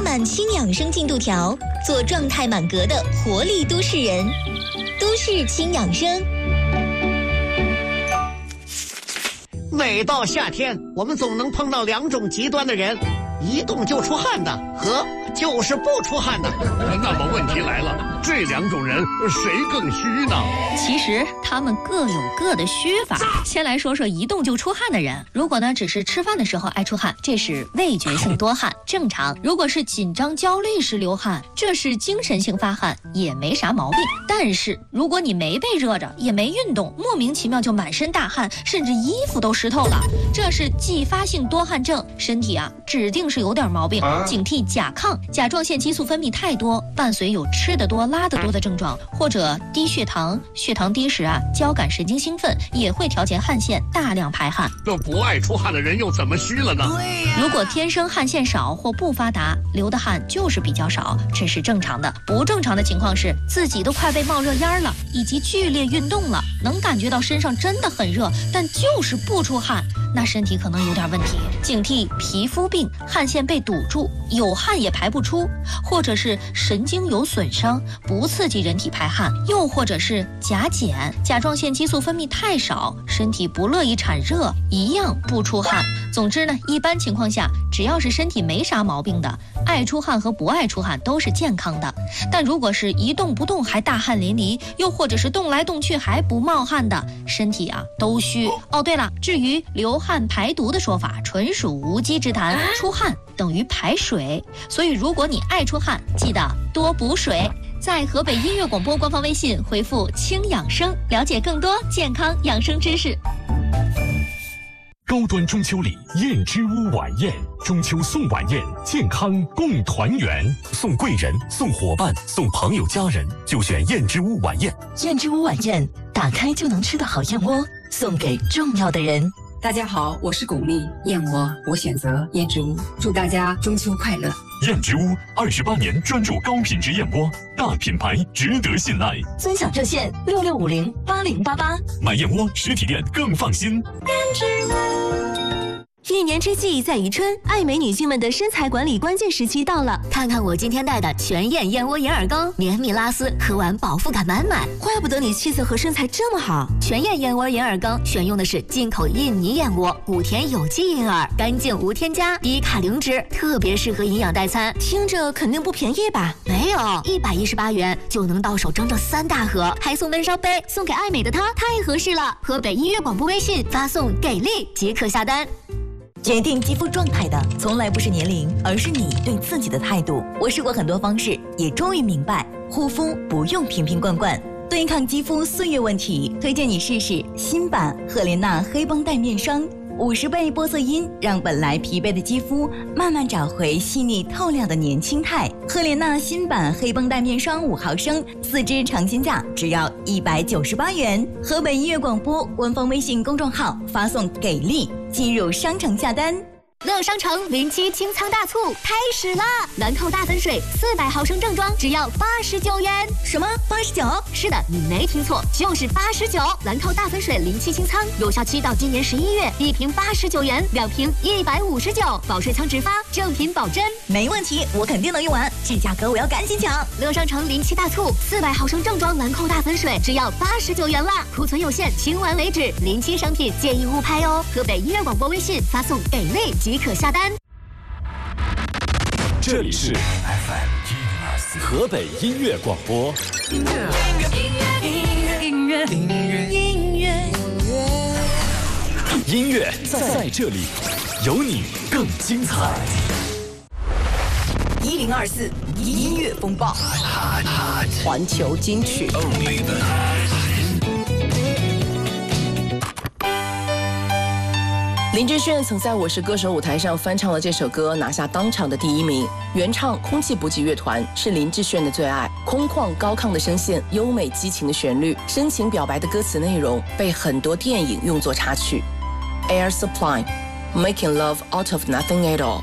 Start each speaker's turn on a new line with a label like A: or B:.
A: 拉满轻养生进度条，做状态满格的活力都市人。都市轻养生。
B: 每到夏天，我们总能碰到两种极端的人，一动就出汗的和就是不出汗的。
C: 那么问题来了，这两种人谁更虚呢？
D: 其实他们各有各的虚法。先来说说一动就出汗的人，如果呢只是吃饭的时候爱出汗，这是味觉性多汗，正常。如果是紧张焦虑时流汗，这是精神性发汗，也没啥毛病。但是如果你没被热着，也没运动，莫名其妙就满身大汗，甚至衣服都湿透了，这是继发性多汗症，身体指定是有点毛病。警惕甲亢，甲状腺激素分泌太多，伴随有吃得多拉得多的症状，或者低血糖，血糖低时交感神经兴奋，也会调节汗腺，大量排汗。
C: 那不爱出汗的人又怎么虚了呢？
D: 如果天生汗腺少或不发达，流的汗就是比较少，这是正常的。不正常的情况是自己都快被冒热烟了，以及剧烈运动了，能感觉到身上真的很热，但就是不出汗，那身体可能有点问题。警惕皮肤病，汗腺被堵住，有汗也排不出，或者是神经有损伤，不刺激人体排汗，又或者是甲减，甲状腺激素分泌太少，身体不乐意产热，一样不出汗。总之呢，一般情况下，只要是身体没啥毛病的，爱出汗和不爱出汗都是健康的。但如果是一动不动还大汗淋漓，又或者是动来动去还不冒汗的，身体都虚。哦，对了，至于流汗排毒的说法，纯属无稽之谈。出汗等于排水，所以如果你爱出汗，记得多补水。在河北音乐广播官方微信回复轻养生，了解更多健康养生知识。
E: 高端中秋礼燕之屋晚宴，中秋送晚宴，健康共团圆，送贵人，送伙伴，送朋友家人，就选燕之屋晚宴。
F: 燕之屋晚宴，打开就能吃的好燕窝，送给重要的人。
G: 大家好，我是巩俐，燕窝我选择燕之屋，祝大家中秋快乐。
E: 燕之屋28年专注高品质燕窝，大品牌值得信赖。
F: 尊享热线66508088，
E: 买燕窝实体店更放心。
F: 燕之屋。
H: 一年之计在于春，爱美女性们的身材管理关键时期到了。
I: 看看我今天带的全燕燕窝银耳羹，绵密拉丝，喝完饱腹感满满。
H: 怪不得你气色和身材这么好。
I: 全燕燕窝银耳羹选用的是进口印尼燕窝，5天有机银耳，干净无添加，低卡零脂，特别适合营养代餐。
H: 听着肯定不便宜吧？
I: 没有，118元就能到手整整3大盒，还送温烧杯，送给爱美的她，太合适了。河北音乐广播微信发送给力即可下单。
F: 决定肌肤状态的从来不是年龄，而是你对自己的态度。我试过很多方式，也终于明白，护肤不用瓶瓶罐罐。对抗肌肤岁月问题，推荐你试试新版赫莲娜黑绷带面霜，50倍玻色因，让本来疲惫的肌肤慢慢找回细腻透亮的年轻态。赫莲娜新版黑绷带面霜5毫升，4支尝鲜价只要198元。河北音乐广播官方微信公众号发送给力，进入商城下单。
I: 乐商城07清仓大促开始啦！兰蔻大粉水400毫升正装只要89元。
H: 什么89？
I: 是的，你没听错，就是89。兰蔻大粉水07清仓，有效期到今年11月，1瓶89元，2瓶159，保水仓直发，正品保真。
F: 没问题，我肯定能用完，这价格我要赶紧抢！
I: 乐商城07大促，400毫升正装兰蔻大粉水只要89元啦，库存有限，清完为止。07商品建议勿拍哦。河北音乐广播微信发送给力即可下单。
E: 这里是 FM 河北音乐广播。音乐在这里，有你更精彩。
F: 1024音乐风暴，
H: 环球金曲。林志炫曾在《我是歌手》舞台上翻唱了这首歌，拿下当场的第1名。原唱空气补给乐团是林志炫的最爱，空旷高亢的声线，优美激情的旋律，深情表白的歌词内容，被很多电影用作插曲。Air Supply，Making Love Out of Nothing at All。